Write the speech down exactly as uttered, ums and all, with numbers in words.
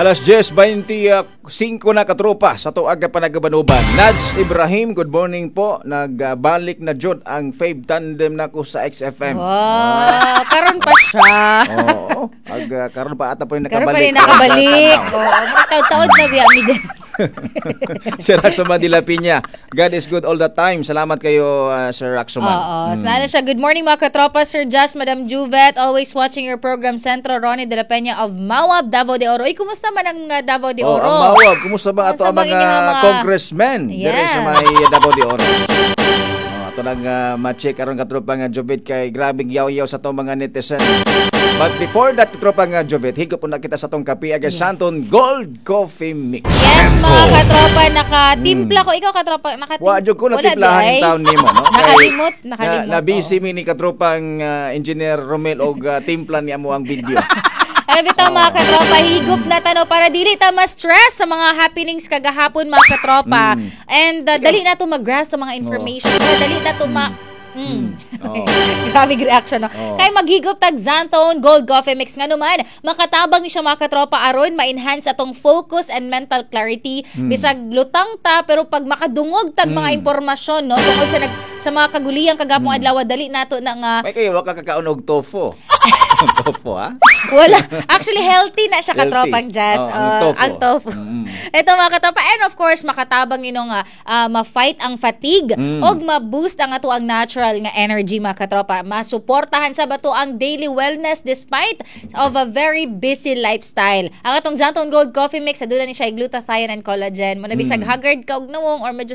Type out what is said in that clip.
Alas diyes twenty-five na katropa sa tuag na panagabanuban. Nads Ibrahim, good morning po. Nagbalik na jud ang Fave Tandem nako sa X F M. Wow, karon pa siya. Oo, ag uh, karon pa ata po yung Karon nakabalik. pa rin nakabalik. Oo, mga taod-taod na biya mi din. Sir Raxoma de la Piña, God is good all the time. Salamat kayo, uh, Sir Raxoma. Oo, hmm. Sana siya. Good morning mga katropa, Sir Jazz, Madam Juvet. Always watching your program, Centro Ronnie de la Peña of Mawab, Davao de Oro. Uy, kumusta man ang uh, Davao de Oh, Oro? ang Mawab, kumusta ba ato Kumusta ang bang mga, inyong mga- congressmen Yeah. diri sa may Davao de Oro? Oh, ato lang uh, ma-check karon katropa nga Jovet kay grabing yaw-yaw sa tong mga netizen. But before that katropa nga Jovet, higop po na kita sa tong kape agad Yes. Santon Gold Coffee Mix. Yes, mga katropa, nakatimpla ko. Ikaw katropa, nakatimpla. Wa jud ko natimplahan yung taon nimo, no? Kay- Nakalimot, nakalimot. Na, na busy oo. mi ni katropang uh, engineer Romel og uh, timpla niya mo ang video. Ano bitaw mga katropa, higop na tano para dili ta ma-stress sa mga happenings kagahapon mga katropa. Mm. And uh, dali na to mag-grasp sa mga information. Para dali na to ma... Mm. Oo. Grabe reaction no. Oo. Kay maghigop tag Xantone Gold Coffee Mix nga naman. Makatabang ni siya mga katropa aron ma-enhance atong focus and mental clarity. Bisag lutang ta pero pag makadungog tag mga impormasyon no tungod sa nag sa mga kaguliyang kagapong adlaw dali nato na nga May kayo wa ka kakaon og tofu. Tofu ha? wala. Actually, healthy na siya Healthy. katropang Jazz. Oh, ang Uh, tofu. ang tofu. Mm. Ito mga katropa. And of course, makatabang nino nga uh, ma-fight ang fatigue Mm. og ma-boost ang ato ang natural nga energy mga katropa. Masuportahan sa bato ang daily wellness despite of a very busy lifestyle. Ang atong Xantone Gold Coffee Mix, aduna ni siya glutathione and collagen. Muna bisag haggard ka og nawong or medyo